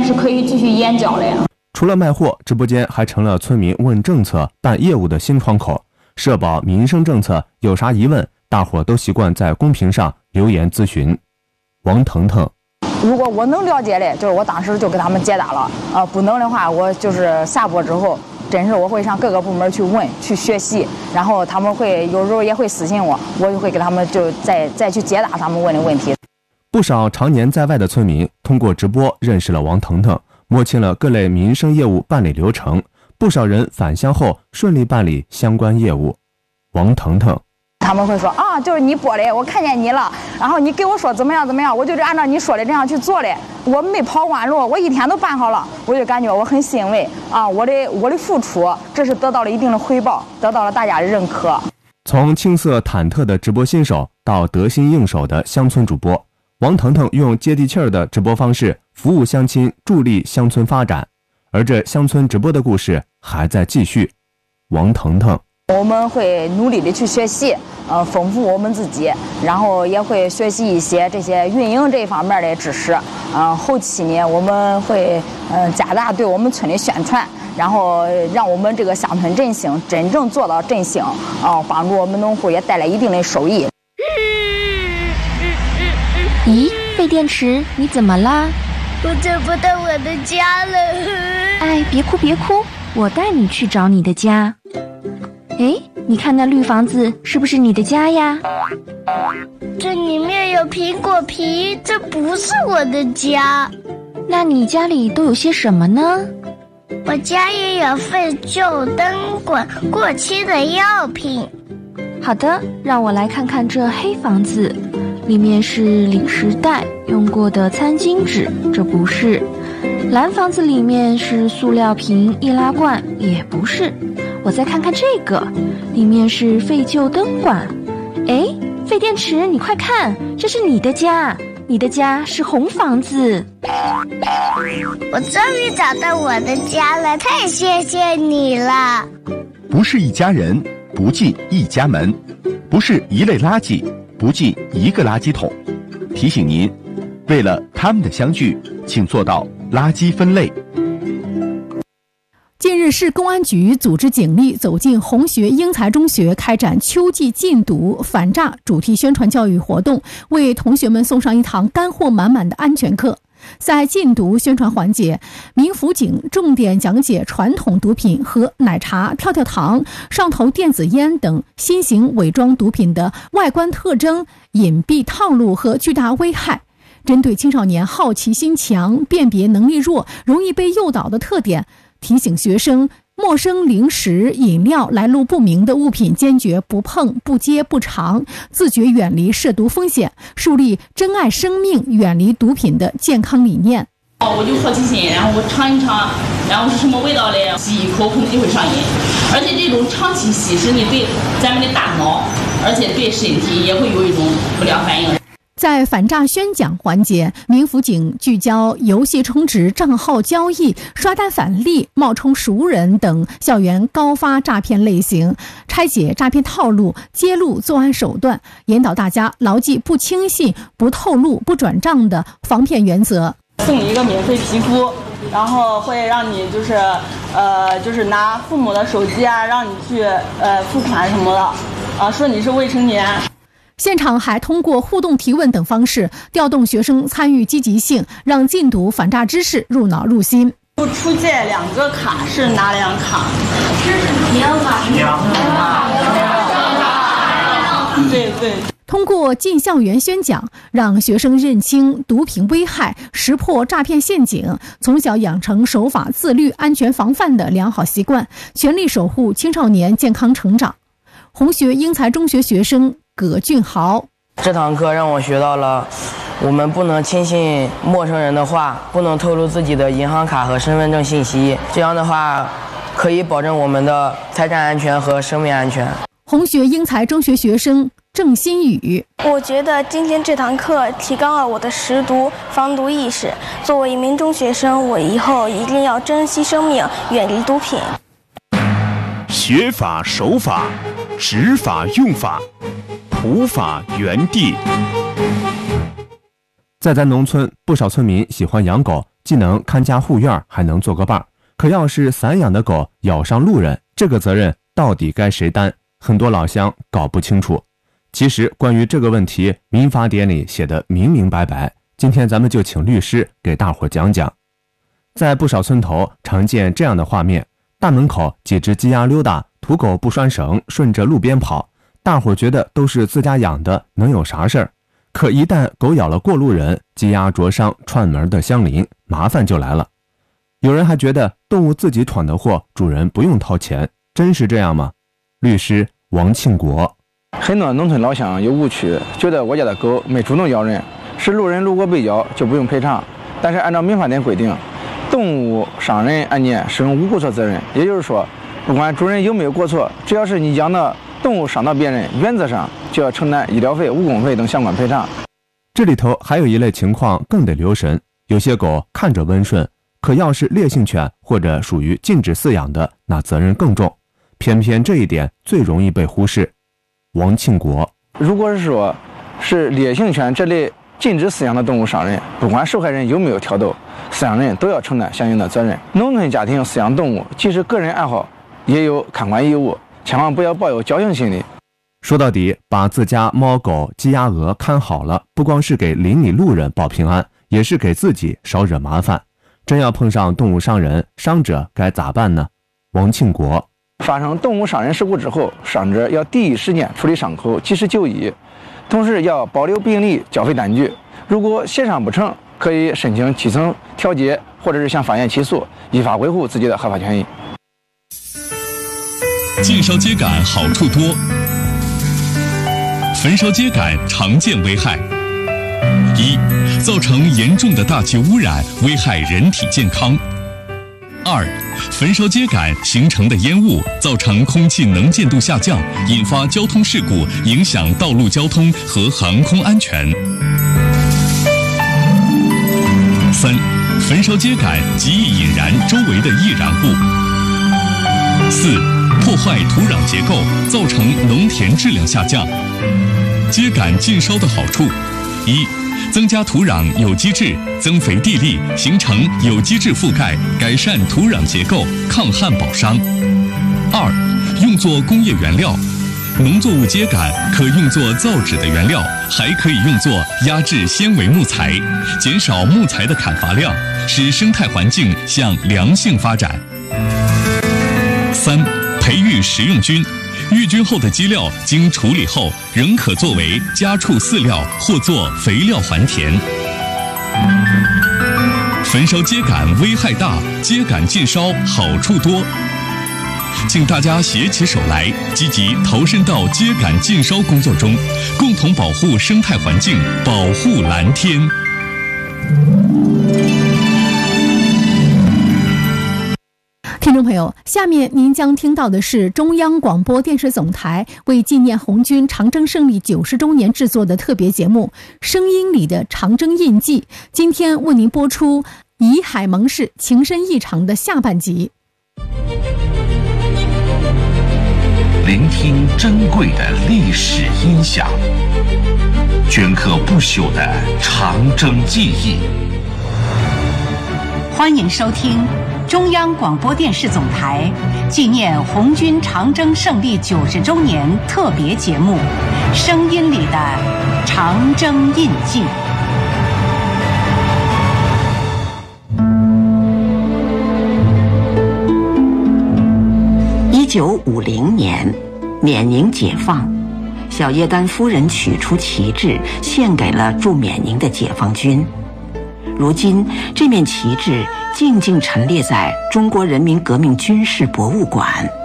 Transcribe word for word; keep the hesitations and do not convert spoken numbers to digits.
是可以继续燕郊的。 除了卖货，直播间还成了村民问政策、办业务的新窗口。社保民生政策有啥疑问，大伙都习惯在公屏上留言咨询。王腾腾， 如果我能了解的，就是我当时就给他们解答了。呃，不能的话，我就是下播之后，真是我会上各个部门去问、去学习，然后他们会有时候也会私信我，我就会给他们就再再去解答他们问的问题。 不少常年在外的村民通过直播认识了王腾腾，摸清了各类民生业务办理流程。不少人返乡后顺利办理相关业务。王腾腾。 他们会说啊，就是你播的，我看见你了，然后你给我说怎么样怎么样，我就是按照你说的这样去做的，我没跑弯路，我一天都办好了，我就感觉我很欣慰啊，我的我的付出，这是得到了一定的回报，得到了大家的认可。 从青涩忐忑的直播新手到得心应手的乡村主播，王腾腾用接地气儿的直播方式服务乡亲，助力乡村发展。而这乡村直播的故事还在继续。王腾腾， 我们会努力的去学习，呃，丰富我们自己，然后也会学习一些这些运营这方面的知识。嗯、呃，后期呢，我们会嗯、呃、加大对我们村的宣传，然后让我们这个乡村振兴真正做到振兴，啊、呃，帮助我们农户也带来一定的收益。 咦，废电池，你怎么啦？ 我找不到我的家了。 哎，别哭别哭，我带你去找你的家。哎，你看那绿房子是不是你的家呀？ 这里面有苹果皮，这不是我的家。 那你家里都有些什么呢？ 我家也有废旧灯管、过期的药品。 好的，让我来看看这黑房子，里面是零食袋、用过的餐巾纸，这不是。蓝房子里面是塑料瓶、易拉罐，也不是。我再看看这个，里面是废旧灯管。哎，废电池，你快看，这是你的家，你的家是红房子。 我终于找到我的家了，太谢谢你了。 不是一家人，不进一家门；不是一类垃圾，不进一个垃圾桶。提醒您，为了他们的相聚，请做到垃圾分类。 近日，市公安局组织警力走进红学英才中学，开展秋季禁毒反诈主题宣传教育活动，为同学们送上一堂干货满满的安全课。在禁毒宣传环节，民辅警重点讲解传统毒品和奶茶、跳跳糖、上头电子烟等新型伪装毒品的外观特征、隐蔽套路和巨大危害。针对青少年好奇心强、辨别能力弱、容易被诱导的特点，提醒学生陌生零食、饮料、来路不明的物品坚决不碰、不接、不尝，自觉远离涉毒风险，树立珍爱生命、远离毒品的健康理念。 哦，我就好奇心，然后我尝一尝，然后是什么味道的，吸一口可能就会上瘾。而且这种长期吸食，你对咱们的大脑，而且对身体也会有一种不良反应。 在反诈宣讲环节，民辅警聚焦游戏充值、账号交易、刷单返利、冒充熟人等校园高发诈骗类型，拆解诈骗套路，揭露作案手段，引导大家牢记不轻信、不透露、不转账的防骗原则。 送你一个免费皮肤，然后会让你就是呃就是拿父母的手机啊，让你去呃付款什么的，啊说你是未成年。 现场还通过互动提问等方式调动学生参与积极性，让禁毒反诈知识入脑入心。 出借两个卡是哪两卡？ 这是平卡。 对对。 通过进校园宣讲，让学生认清毒品危害，识破诈骗陷阱，从小养成守法自律、安全防范的良好习惯，全力守护青少年健康成长。红学英才中学学生葛俊豪， 这堂课让我学到了我们不能轻信陌生人的话，不能透露自己的银行卡和身份证信息，这样的话可以保证我们的财产安全和生命安全。 红学英才中学学生郑新宇， 我觉得今天这堂课提高了我的识毒防毒意识，作为一名中学生，我以后一定要珍惜生命，远离毒品。 学法守法，执法用法，普法原地。 在咱农村，不少村民喜欢养狗， 既能看家护院，还能做个伴儿。可要是散养的狗咬伤路人，这个责任到底该谁担？很多老乡搞不清楚。其实关于这个问题，民法典里写得明明白白。今天咱们就请律师给大伙讲讲。在不少村头常见这样的画面，大门口几只鸡鸭溜达，土狗不拴绳，顺着路边跑，大伙觉得都是自家养的，能有啥事儿？可一旦狗咬了过路人，鸡鸭灼伤串门的相邻，麻烦就来了。有人还觉得动物自己闯的祸，主人不用掏钱，真是这样吗？律师王庆国。 很多农村老乡有误区，觉得我家的狗没主动咬人，是路人路过被咬就不用赔偿。但是按照民法典规定，动物伤人案件适用无过错责任，也就是说，不管主人有没有过错，只要是你养的动物伤到别人，原则上就要承担医疗费、误工费等相关赔偿。 这里头还有一类情况更得留神，有些狗看着温顺，可要是烈性犬或者属于禁止饲养的，那责任更重。偏偏这一点最容易被忽视。王庆国， 如果是说是烈性犬这类禁止饲养的动物伤人，不管受害人有没有挑逗，饲养人都要承担相应的责任。农村家庭饲养动物，即使个人爱好，也有看管义务，千万不要抱有侥幸心理。 说到底，把自家猫狗鸡鸭鹅看好了，不光是给邻里路人报平安，也是给自己少惹麻烦。真要碰上动物伤人，伤者该咋办呢？王庆国， 发生动物伤人事故之后，伤者要第一时间处理伤口，及时就医，同时要保留病历、缴费单据。如果协商不成，可以申请基层调解，或者是向法院起诉，依法维护自己的合法权益。 禁烧秸秆好处多，焚烧秸秆常见危害：一、造成严重的大气污染，危害人体健康；二、焚烧秸秆形成的烟雾造成空气能见度下降，引发交通事故，影响道路交通和航空安全；三、焚烧秸秆极易引燃周围的易燃物；四、破坏土壤结构，造成农田质量下降。秸秆禁烧的好处：一、增加土壤有机质，增肥地力，形成有机质覆盖，改善土壤结构，抗旱保墒；二、用作工业原料，农作物秸秆可用作造纸的原料，还可以用作压制纤维木材，减少木材的砍伐量，使生态环境向良性发展。三、培育食用菌，育菌后的鸡料经处理后仍可作为家畜饲料或做肥料还田。焚烧秸秆危害大，秸秆禁烧好处多。请大家携起手来，积极投身到秸秆禁烧工作中，共同保护生态环境，保护蓝天。 听众朋友，下面您将听到的是中央广播电视总台为纪念红军长征胜利九十周年制作的特别节目《声音里的长征印记》，今天为您播出《以海盟誓，情深意长》的下半集。 聆听珍贵的历史音响，镌刻不朽的长征记忆。 欢迎收听中央广播电视总台纪念红军长征胜利九十周年特别节目《声音里的长征印记》。 一九五零年，缅宁解放，小叶丹夫人取出旗帜，献给了驻缅宁的解放军。如今，这面旗帜静静陈列在中国人民革命军事博物馆。